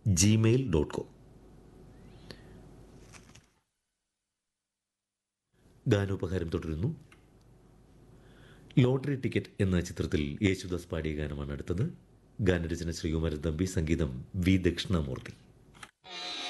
gmail.com. ഗാനോപഹാരം തുടരുന്നു. Lottery ticket എന്ന ചിത്രത്തിൽ യേശുദാസ് പാടിയ ഗാനമാണ് അടുത്തത്. ഗാനരചന ശ്രീകുമാരൻ തമ്പി, സംഗീതം വി ദക്ഷിണാമൂർത്തി.